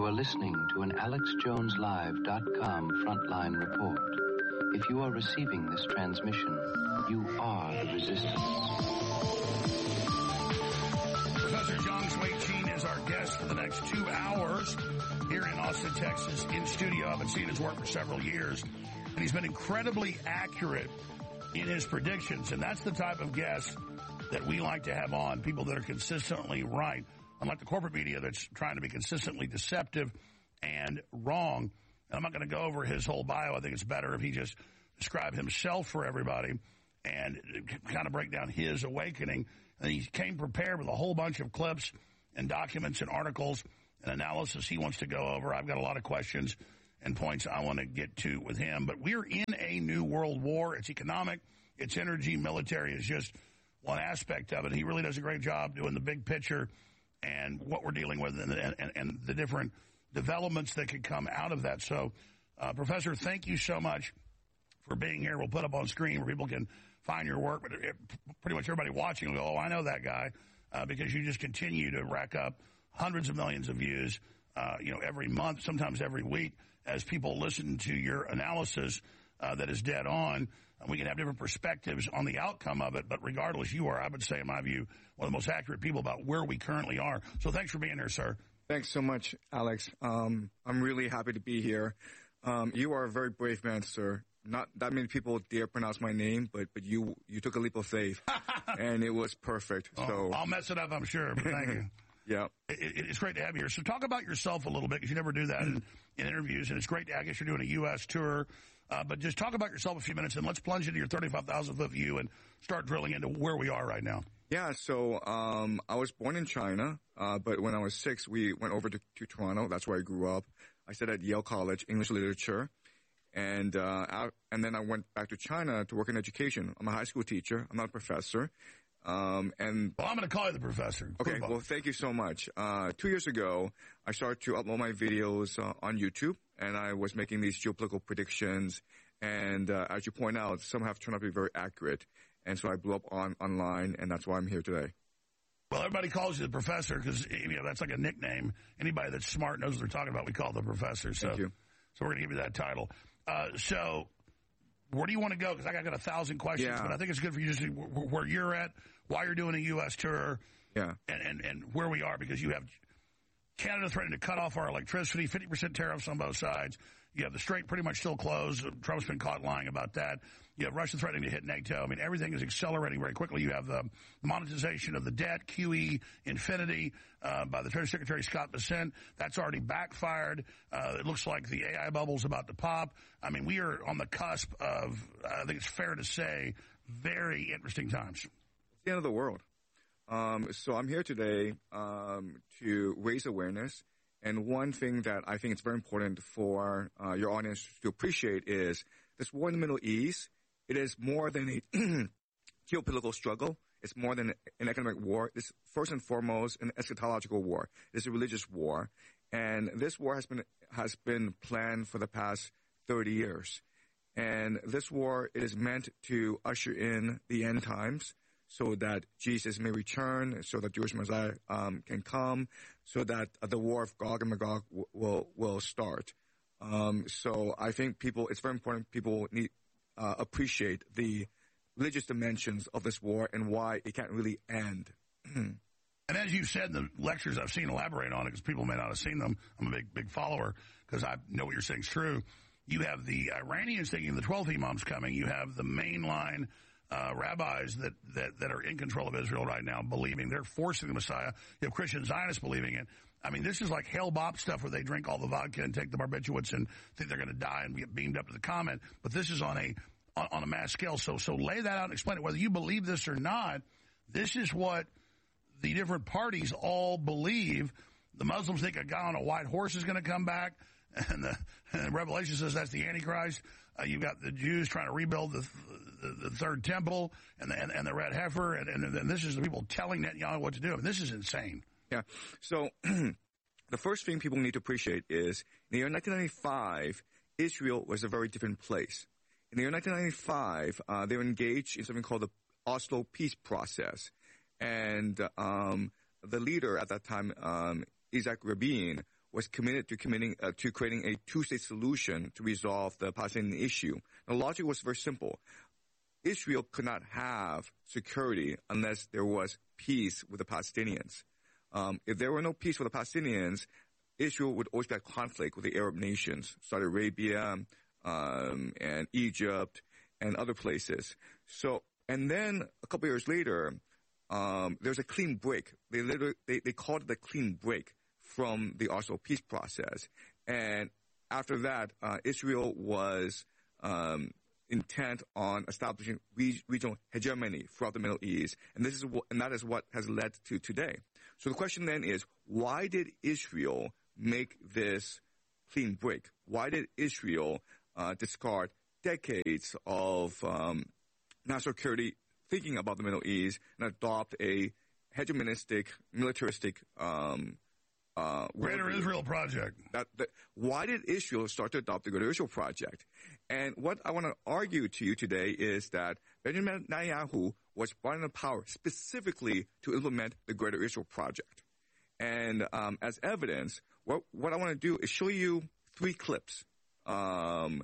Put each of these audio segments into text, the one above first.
are listening to an AlexJonesLive.com frontline report. If you are receiving this transmission, you are the resistance. Professor Zhang Shui-Qin is our guest for the next 2 hours here in Austin, Texas, in studio. I've been seeing his work for several years, and he's been incredibly accurate in his predictions, and that's the type of guest that we like to have on, people that are consistently right, unlike the corporate media that's trying to be consistently deceptive and wrong. And I'm not going to go over his whole bio. I think it's better if he just described himself for everybody and kind of break down his awakening. And he came prepared with a whole bunch of clips and documents and articles and analysis he wants to go over. I've got a lot of questions and points I want to get to with him. But we're in a new world war. It's economic, it's energy, military is just one aspect of it. He really does a great job doing the big picture and what we're dealing with and the different developments that could come out of that. So, Professor, thank you so much for being here. We'll put up on screen where people can find your work. But pretty much everybody watching will go, oh, I know that guy, because you just continue to rack up hundreds of millions of views, every month, sometimes every week, as people listen to your analysis that is dead on. We can have different perspectives on the outcome of it, but regardless, you are, I would say, in my view, one of the most accurate people about where we currently are. So thanks for being here, sir. Thanks so much, Alex. I'm really happy to be here. You are a very brave man, sir. Not that many people dare pronounce my name, but you took a leap of faith, and it was perfect. So I'll mess it up, I'm sure, but thank you. Yeah. It's great to have you here. So talk about yourself a little bit, because you never do that in interviews, and it's great. I guess you're doing a U.S. tour, but just talk about yourself a few minutes, and let's plunge into your 35,000-foot view and start drilling into where we are right now. Yeah, so I was born in China, but when I was 6, we went over to Toronto. That's where I grew up. I studied at Yale College, English literature, and then I went back to China to work in education. I'm a high school teacher. I'm not a professor. Well, I'm going to call you the professor. Okay, well, thank you so much. 2 years ago, I started to upload my videos on YouTube, and I was making these geopolitical predictions. And as you point out, some have turned out to be very accurate. And so I blew up online, and that's why I'm here today. Well, everybody calls you the professor because that's like a nickname. Anybody that's smart knows what they're talking about. We call the professor. So, thank you. So we're going to give you that title. So where do you want to go? Because I got 1,000 questions, but I think it's good for you to see where you're at, why you're doing a U.S. tour, and where we are, because you have Canada threatening to cut off our electricity, 50% tariffs on both sides. You have the Strait pretty much still closed. Trump's been caught lying about that. You have Russia threatening to hit NATO. I mean, everything is accelerating very quickly. You have the monetization of the debt, QE infinity, by the Treasury Secretary Scott Bessent. That's already backfired. It looks like the AI bubble's about to pop. I mean, we are on the cusp of, I think it's fair to say, very interesting times. It's the end of the world. So I'm here today to raise awareness. And one thing that I think is very important for your audience to appreciate is this war in the Middle East. It is more than a geopolitical struggle. It's more than an economic war. It's first and foremost an eschatological war. It's a religious war. And this war has been planned for the past 30 years. And this war, it is meant to usher in the end times, so that Jesus may return, so that Jewish Messiah can come, so that the war of Gog and Magog will start. So I think it's very important people need appreciate the religious dimensions of this war and why it can't really end. And as you said in the lectures I've seen, elaborate on it, because people may not have seen them. I'm a big follower, because I know what you're saying is true. You have the Iranians thinking the 12th Imam's coming. You have the mainline rabbis that are in control of Israel right now believing they're forcing the Messiah. You have Christian Zionists believing it. I mean, this is like Hale Bopp stuff where they drink all the vodka and take the barbiturates and think they're going to die and get beamed up to the comment. But this is on a mass scale. So lay that out and explain it. Whether you believe this or not, this is what the different parties all believe. The Muslims think a guy on a white horse is going to come back. And Revelation says that's the Antichrist. You've got the Jews trying to rebuild the third temple and the red heifer, and this is the people telling Netanyahu what to do. I mean, this is insane. Yeah. So the first thing people need to appreciate is in the year 1995, Israel was a very different place. In the year 1995, they were engaged in something called the Oslo peace process, and the leader at that time, Isaac Rabin, was committed to creating a two-state solution to resolve the Palestinian issue. The logic was very simple. Israel could not have security unless there was peace with the Palestinians. If there were no peace with the Palestinians, Israel would always be at conflict with the Arab nations, Saudi Arabia, and Egypt, and other places. So, and then a couple years later, there's a clean break. They called it a clean break from the Oslo peace process. And after that, Israel was intent on establishing regional hegemony throughout the Middle East, and that is what has led to today. So the question then is, why did Israel make this clean break? Why did Israel discard decades of national security thinking about the Middle East and adopt a hegemonistic, militaristic Greater Israel Project? Why did Israel start to adopt the Greater Israel Project? And what I want to argue to you today is that Benjamin Netanyahu was brought into power specifically to implement the Greater Israel Project. And as evidence, what I want to do is show you 3 clips and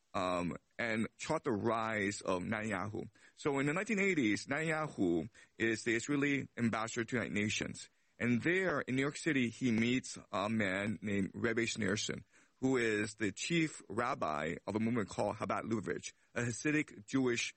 chart the rise of Netanyahu. So in the 1980s, Netanyahu is the Israeli ambassador to the United Nations. And there in New York City, he meets a man named Rebbe Schneerson, who is the chief rabbi of a movement called Chabad Lubavitch, a Hasidic Jewish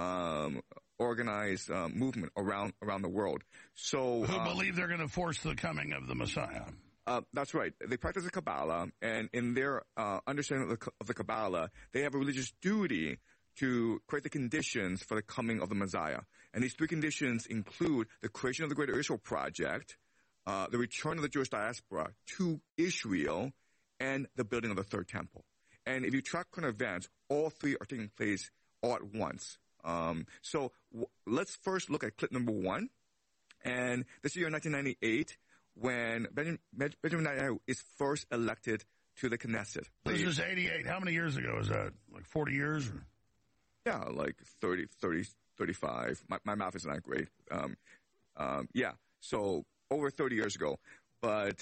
organized movement around the world. So who believe they're going to force the coming of the Messiah? That's right. They practice the Kabbalah, and in their understanding of the Kabbalah, they have a religious duty to create the conditions for the coming of the Messiah. And these 3 conditions include the creation of the Greater Israel Project, the return of the Jewish diaspora to Israel, and the building of the Third Temple. And if you track current events, all 3 are taking place all at once. So let's first look at clip number 1. And this year in 1998, when Benjamin Netanyahu is first elected to the Knesset. This is 88. How many years ago is that? Like 40 years? Or? Yeah, like 30, 35. My math is not great. Yeah, so over 30 years ago. But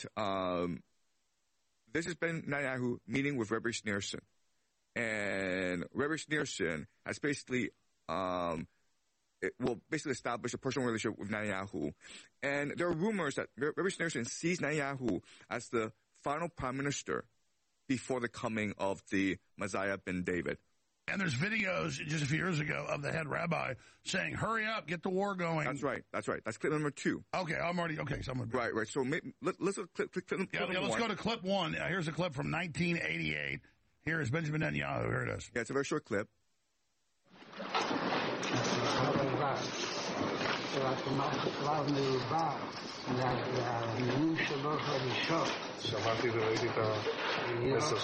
this has been Netanyahu meeting with Rebbe Schneerson. And Rebbe Schneerson has basically establish a personal relationship with Netanyahu. And there are rumors that Rebbe Schneerson sees Netanyahu as the final prime minister before the coming of the Messiah ben David. And there's videos just a few years ago of the head rabbi saying, hurry up, get the war going. That's right. That's clip number 2. Okay, I'm already, okay. So Right. So let's go clip number 1. Let's go to clip 1. Here's a clip from 1988. Here is Benjamin Netanyahu. Here it is. Yeah, it's a very short clip. שמעתי וראיתי את המסר.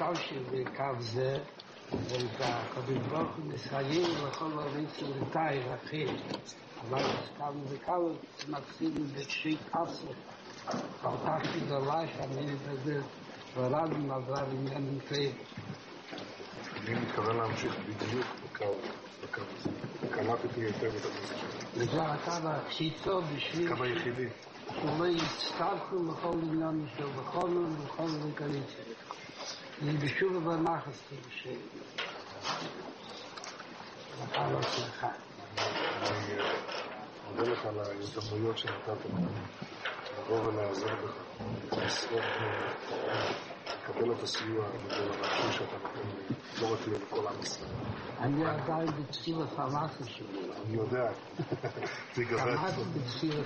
והקדוש ברוך הוא מסייע לכל הריצים לתאי רחל. אבל הסכמנו וכאלה מתחילים בתשי כסף. פתחתי דלייך, אני בזה ורבים עבר עניינים כאלה. אני מתכוון להמשיך בדיוק בקו הזה. קלטתי היטב את המסר. וזה הקו החיצו בשביל... הקו היחידי. שלא יצטרכו לכל עניין של בכל וקליציה. אני בשוב בנחס כבשי. לקו הצלחה. אני מודה לך על ההזדמנויות שנתת לנו. לבוא ולעזור לך. לשרוד לקבל את הסיוע ולהרגיש שאתה נותן לי, לא רק לי, לכל עם ישראל. אני עדיין בתחילת המחר שלי. אני יודע. שמעתי בתחילת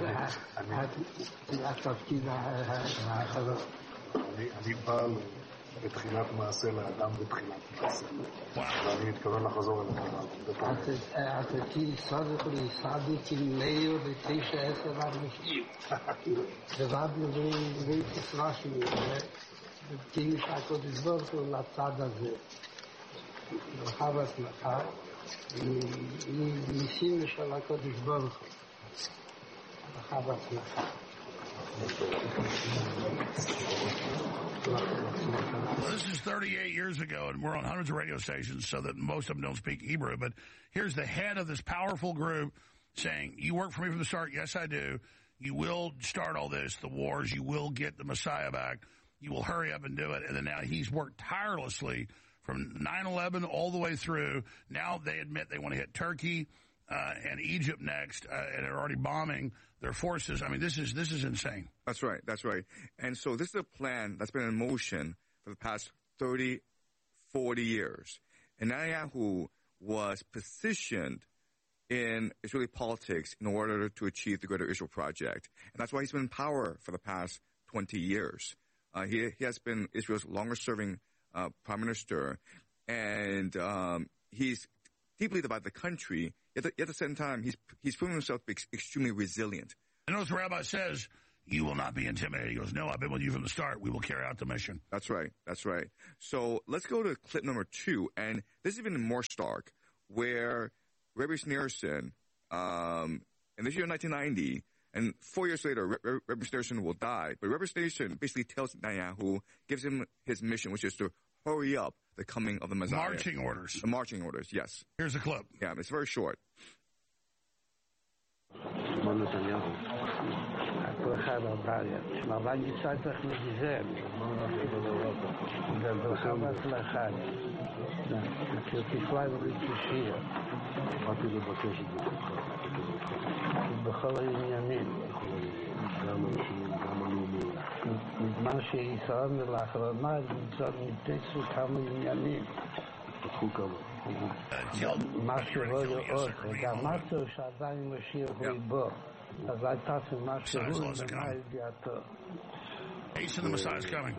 התפקיד האחרון. אני בא בתחילת מעשה לאדם בתחילת מעשה. ואני מתכוון לחזור אליך. אתה תסתכל לי, סעדיתי מאיר ב9-10 אנשים. ובאנו והתפרשנו. כאילו שהקודש ברוך הוא לצד הזה. לך בהצלחה. ניסים של הקודש ברוך הוא. לך בהצלחה. Well, this is 38 years ago, and we're on hundreds of radio stations, so that most of them don't speak Hebrew. But here's the head of this powerful group saying, you work for me from the start. Yes, I do. You will start all this, the wars. You will get the Messiah back. you will hurry up and do it. And then now he's worked tirelessly from 9/11 all the way through. Now they admit they want to hit Turkey and Egypt next, and they're already bombing their forces. I mean, this is insane. That's right. That's right. And so this is a plan that's been in motion for the past 30, 40 years. And Netanyahu was positioned in Israeli politics in order to achieve the Greater Israel Project. And that's why he's been in power for the past 20 years. He has been Israel's longest-serving prime minister, and he's deeply divided the country. Yet at the same time, he's proven himself to be extremely resilient. I know the rabbi says, you will not be intimidated. He goes, no, I've been with you from the start. We will carry out the mission. That's right. That's right. So let's go to clip number 2, and this is even more stark, where Rabbi Schneerson, in this year 1990, and 4 years later, Rabbi Schneerson will die. But Rabbi Schneerson basically tells Netanyahu, gives him his mission, which is to hurry up the coming of the Messiah. Marching orders. The marching orders, yes. Here's a clip. Yeah, it's very short. בכל העניינים. מה שישראל לאחרונה ניתצו כמה עניינים. מה שלא יאות, גם משהו שעדיין משיח ליבו. אז הייתה משהו ומה ידיעתו. Hasten the Messiah is coming.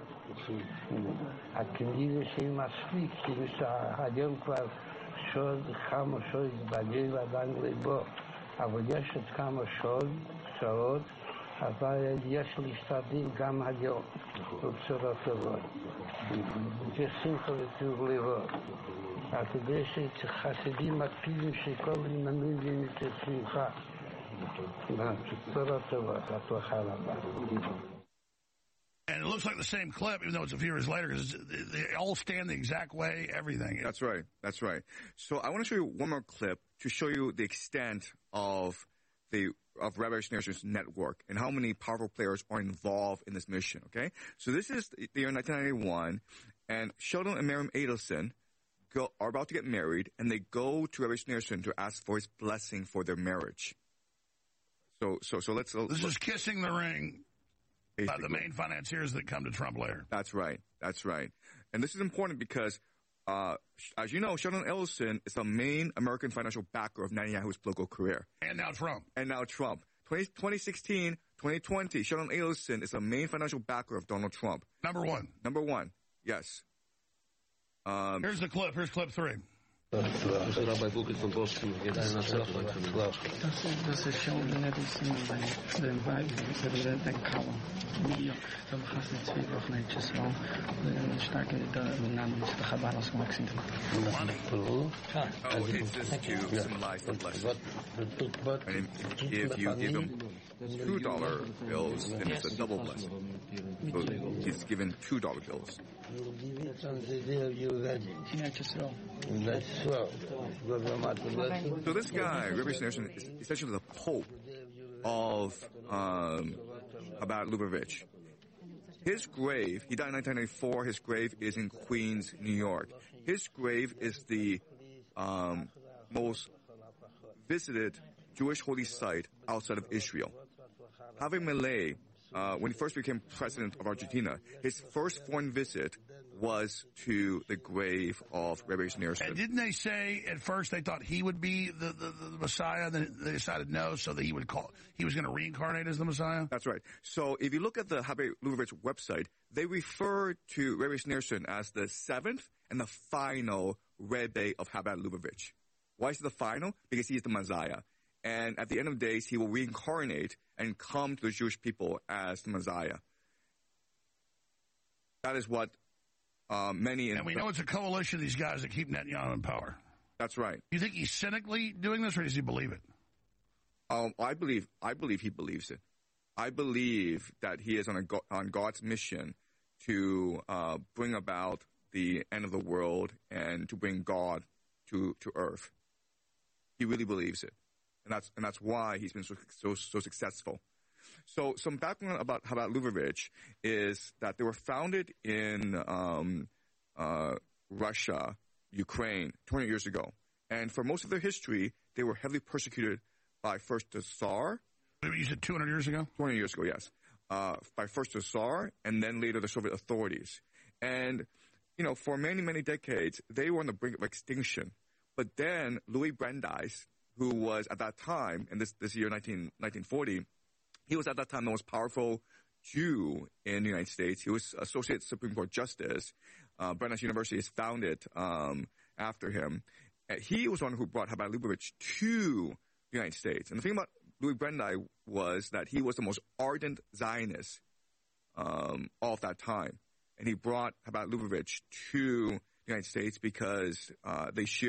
הכנראה שהיא מספיק, כאילו שהיום כבר כמה שעות התבגר עדיין ליבו. אבל יש עוד כמה שעות, אבל יש להשתדל גם היום, בבשורות טובות. ושמחה וטוב לראות. אתה יודע שחסידים מקפידים שכל מנוי וניתן שמחה. בשורות טובות, הצלחה רבה. And it looks like the same clip, even though it's a few years later, because they all stand the exact way, everything. That's right. That's right. So I want to show you one more clip to show you the extent of Rabbi Schneerson's network and how many powerful players are involved in this mission, okay? So this is the year 1991, and Sheldon and Miriam Adelson are about to get married, and they go to Rabbi Schneerson to ask for his blessing for their marriage. So let's... This is kissing the ring. By the main financiers that come to Trump later. That's right. That's right. And this is important because, as you know, Sheldon Adelson is the main American financial backer of Netanyahu's political career. And now Trump. 2016, 2020, Sheldon Adelson is the main financial backer of Donald Trump. Number one. Yes. Here's the clip. Here's clip 3. Rabbi Wilkinson Boston, das ist schon den Vibe, den Column. So we gaan 2 wochen netjes zo. Starke de naam is de Chabalas Maxine. Oh, it's just to symbolize the blessing. And if you give him $2 bills, then it's a double blessing. So he's given $2 bills. So this guy, Rabbi Schneerson, is essentially the Pope of Chabad Lubavitch. His grave, he died in 1994, his grave is in Queens, New York. His grave is the most visited Jewish holy site outside of Israel. Javier Milei, when he first became president of Argentina, his first foreign visit was to the grave of Rabbi Schneerson. And didn't they say at first they thought he would be the Messiah, then they decided no, so that he was going to reincarnate as the Messiah? That's right. So if you look at the Chabad Lubavitch website, they refer to Rabbi Schneerson as the 7th and the final Rebbe of Chabad Lubavitch. Why is it the final? Because he is the Messiah. And at the end of the days, he will reincarnate and come to the Jewish people as the Messiah. That is what many... And we know it's a coalition of these guys that keep Netanyahu in power. That's right. You think he's cynically doing this, or does he believe it? I believe he believes it. I believe that he is on God's mission to bring about the end of the world and to bring God to earth. He really believes it. And that's why he's been so successful. So some background about Chabad Lubavitch is that they were founded in Russia, Ukraine, 20 years ago. And for most of their history, they were heavily persecuted by first the Tsar. You said 200 years ago? 20 years ago, yes. By first the Tsar and then later the Soviet authorities. And, for many, many decades, they were on the brink of extinction. But then Louis Brandeis, who was at that time, in this year, 1940, he was at that time the most powerful Jew in the United States. He was Associate Supreme Court Justice. Brandeis University is founded after him. And he was one who brought Chabad Lubavitch to the United States. And the thing about Louis Brandeis was that he was the most ardent Zionist all of that time. And he brought Chabad Lubavitch to the United States because they shared